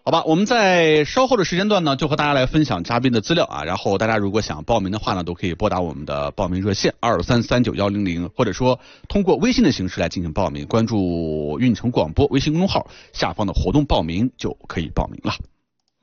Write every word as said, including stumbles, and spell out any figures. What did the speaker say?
好吧，我们在稍后的时间段呢，就和大家来分享嘉宾的资料啊。然后大家如果想报名的话呢，都可以拨打我们的报名热线二三三九幺零零，或者说通过微信的形式来进行报名，关注运城广播微信公众号下方的活动报名就可以报名了。